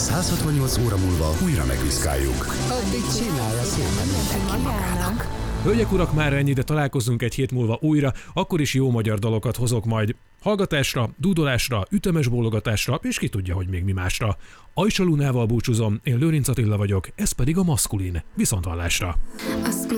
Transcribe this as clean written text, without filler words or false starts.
168 óra múlva újra megviszkáljuk. Addig csinálja szépen mindenki magának. Hölgyek, urak, már ennyi, de találkozunk egy hét múlva újra, akkor is jó magyar dalokat hozok majd. Hallgatásra, dúdolásra, ütemes bólogatásra, és ki tudja, hogy még mi másra. Ajsa Lunával búcsúzom, én Lőrinc Attila vagyok, ez pedig a Maszkulin. Viszonthallásra!